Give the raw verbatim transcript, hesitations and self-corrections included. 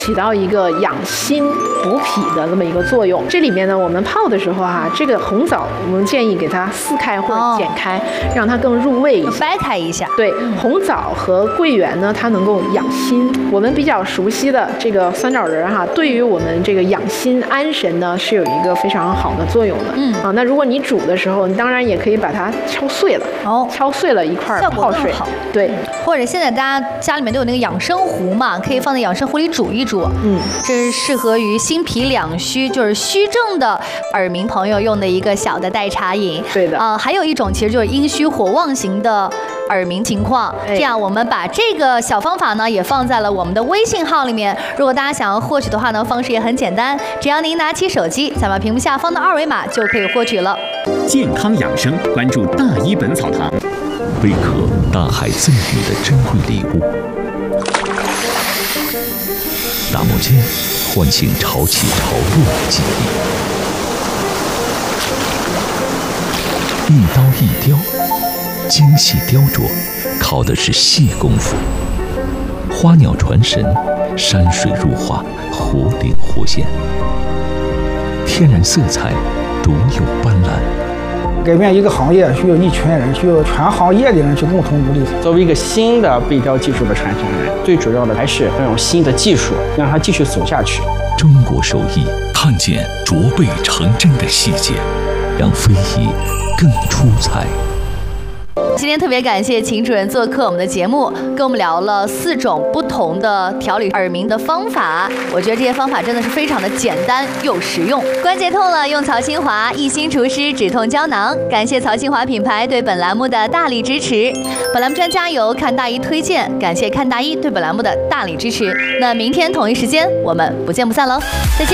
起到一个养心补脾的这么一个作用。这里面呢，我们泡的时候哈、啊，这个红枣我们建议给它撕开或者剪开，哦、让它更入味一些， 掰开一下。 对，红枣和桂圆呢，它能够养心。我们比较熟悉的这个酸枣仁哈，对于我们这个养心安神呢，是有一个非常好的作用的。嗯啊，那如果你煮的时候，你当然也可以把它敲碎了，哦，敲碎了一块泡水，对， 或者现在大家家里面都有那个养生壶嘛，可以放在养生壶里煮一煮。嗯，这是适合于心脾两虚，就是虚症的耳鸣朋友用的一个小的代茶饮。 对的， 啊、呃，还有一种其实就是阴虚火旺型的耳鸣情况。哎、这样我们把这个小方法呢也放在了我们的微信号里面。如果大家想要获取的话呢，方式也很简单，只要您拿起手机，扫描屏幕下方的二维码就可以获取了。 健康养生，关注大医本草堂。 贝壳，大海赠予的珍贵礼物。打磨间，唤醒潮起潮落的记忆。一刀一雕，精细雕琢，靠的是细功夫。花鸟传神，山水入画，活灵活现。天然色彩，独有斑斓。 改变一个行业需要一群人，需要全行业的人去共同努力。 作为一个新的背雕技术的传承人，最主要的还是要用新的技术，让它继续走下去。 中国手艺，看见琢背成真的细节，让非遗更出彩。 今天特别感谢秦主任做客我们的节目，跟我们聊了四种不同的调理耳鸣的方法。我觉得这些方法真的是非常的简单又实用。关节痛了，用曹新华一心除湿止痛胶囊。感谢曹新华品牌对本栏目的大力支持。本栏目专家由看大医推荐，感谢看大医对本栏目的大力支持。那明天同一时间我们不见不散喽，再见。